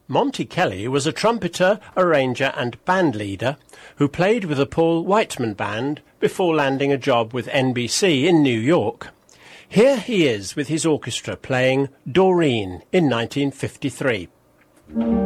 Monty Kelly was a trumpeter, arranger and band leader who played with the Paul Whiteman Band before landing a job with NBC in New York. Here he is with his orchestra playing Doreen in 1953.